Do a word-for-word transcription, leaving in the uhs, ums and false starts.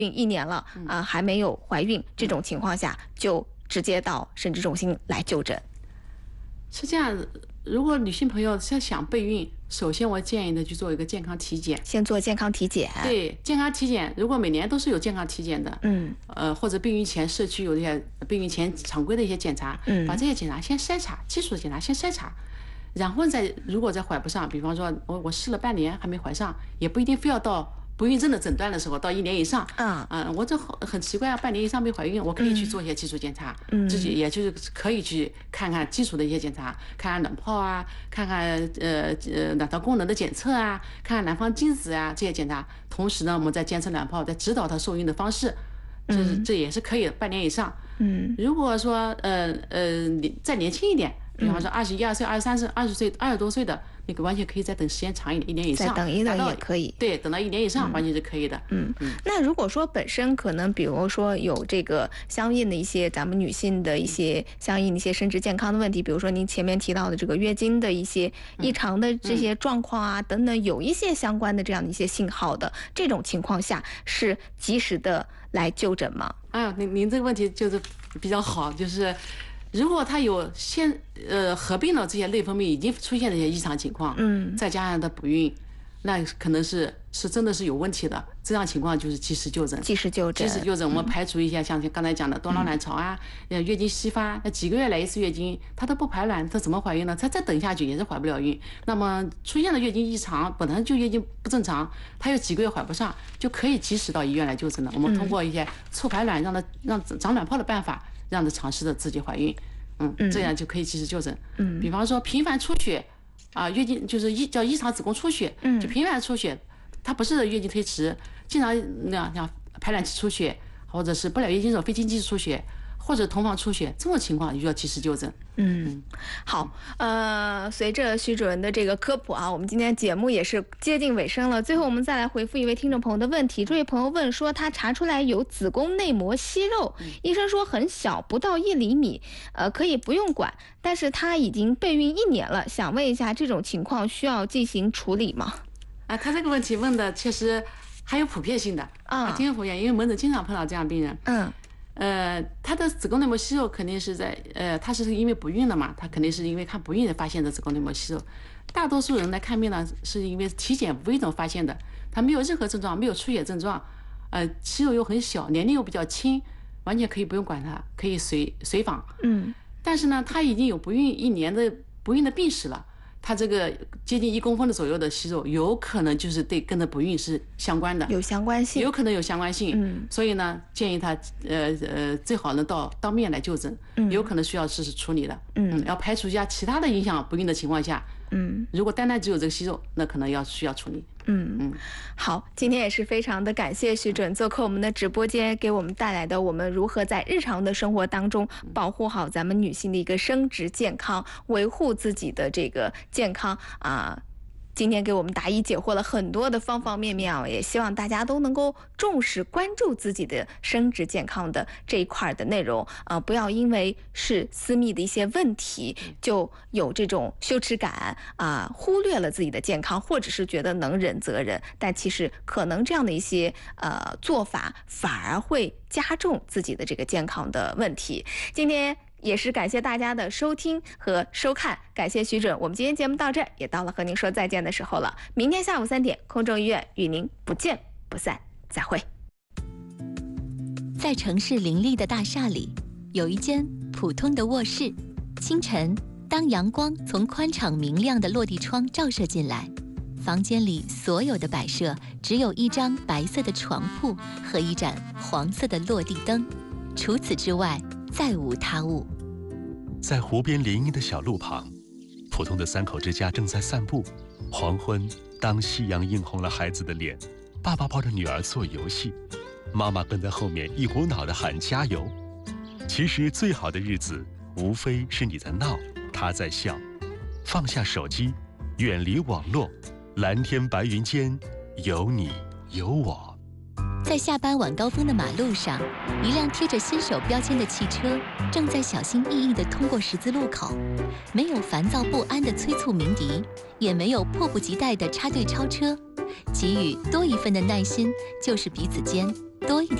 孕一年了啊、呃，还没有怀孕，这种情况下就直接到生殖中心来就诊。 是这样，如果女性朋友是想备孕，首先我建议的去做一个健康体检， 先做健康体检。 对，健康体检，如果每年都是有健康体检的， 嗯， 呃，或者备孕前社区有这些备孕前常规的一些检查， 嗯， 把这些检查先筛查，基础的检查先筛查，然后再如果再怀不上，比方说我我试了半年还没怀上，也不一定非要到不孕症的诊断的时候到一年以上， 啊， 嗯，我这很奇怪啊，半年以上没怀孕，我可以去做一些基础检查， 嗯， 自己也就是可以去看看基础的一些检查，看看卵泡啊，看看呃呃卵巢功能的检测啊，看看男方精子啊这些检查，同时呢，我们再监测卵泡，再指导他受孕的方式，这是这也是可以的，半年以上。 嗯， 如果说呃呃你再年轻一点，比方说二十一二岁、二十三岁、二十岁、二十多岁的，你完全可以再等时间长一点，一年以上， 再等一等也可以。 对，等到一年以上完全是可以的。 嗯，嗯那如果说本身可能，比如说有这个相应的一些咱们女性的一些相应的一些生殖健康的问题，比如说您前面提到的这个月经的一些异常的这些状况啊，等等，有一些相关的这样的一些信号的这种情况下，是及时的来就诊吗？ 啊，您您这个问题就是比较好，就是。如果他有先呃合并了这些内分泌已经出现的一些异常情况， 嗯， 再加上他不孕，那可能是是真的是有问题的。这样情况就是及时就诊， 及时就诊， 及时就诊。我们排除一些像刚才讲的多囊卵巢啊，呃、嗯、月经稀发，那几个月来一次月经，他都不排卵，他怎么怀孕呢？他再等下去也是怀不了孕。那么出现了月经异常，本来就月经不正常，他有几个月怀不上，就可以及时到医院来就诊了。我们通过一些促排卵，让他让长卵泡的办法。让她尝试着自己怀孕，嗯，这样就可以及时就诊。嗯，比方说频繁出血，啊，月经就是异叫异常子宫出血，嗯，就频繁出血，它不是月经推迟，经常那样像排卵期出血，或者是不了月经这种非经期出血，或者同房出血，这种情况就要及时就诊。 嗯，好，呃，随着徐主任的这个科普啊，我们今天节目也是接近尾声了。最后，我们再来回复一位听众朋友的问题。这位朋友问说，他查出来有子宫内膜息肉，医生说很小，不到一厘米，呃，可以不用管，但是他已经备孕一年了，想问一下，这种情况需要进行处理吗？ 啊，他这个问题问的确实还有普遍性的啊，挺有普遍，因为门诊经常碰到这样病人。嗯。呃，她的子宫内膜息肉肯定是在呃，她是因为不孕了嘛，她肯定是因为看不孕的发现的子宫内膜息肉。大多数人来看病呢，是因为体检无意中发现的，她没有任何症状，没有出血症状，呃，息肉又很小，年龄又比较轻，完全可以不用管她，可以随随访。嗯。但是呢，她已经有不孕一年的不孕的病史了。它这个接近一公分的左右的息肉，有可能就是对跟着不孕是相关的， 有相关性， 有可能有相关性。 嗯， 所以呢，建议他呃呃最好能到当面来就诊，嗯，有可能需要实施处理的。嗯，嗯要排除一下其他的影响不孕的情况下，嗯，如果单单只有这个息肉，那可能要需要处理。 嗯嗯，好，今天也是非常的感谢徐主任做客我们的直播间，给我们带来的我们如何在日常的生活当中保护好咱们女性的一个生殖健康，维护自己的这个健康啊。今天给我们答疑解惑了很多的方方面面啊，也希望大家都能够重视关注自己的生殖健康的这一块的内容啊，不要因为是私密的一些问题就有这种羞耻感啊，忽略了自己的健康，或者是觉得能忍则忍，但其实可能这样的一些呃做法反而会加重自己的这个健康的问题。今天也是感谢大家的收听和收看，感谢徐准。我们今天节目到这儿，也到了和您说再见的时候了。明天下午三点，空中医院与您不见不散，再会。 在城市林立的大厦里，有一间普通的卧室。清晨，当阳光从宽敞明亮的落地窗照射进来，房间里所有的摆设只有一张白色的床铺和一盏黄色的落地灯，除此之外再无他物。 在湖边林荫的小路旁，普通的三口之家正在散步。黄昏，当夕阳映红了孩子的脸，爸爸抱着女儿做游戏，妈妈跟在后面一股脑地喊加油。其实最好的日子，无非是你在闹，他在笑。放下手机，远离网络，蓝天白云间，有你有我。 在下班晚高峰的马路上，一辆贴着新手标签的汽车正在小心翼翼地通过十字路口，没有烦躁不安的催促鸣笛，也没有迫不及待的插队超车，给予多一份的耐心，就是彼此间多一点。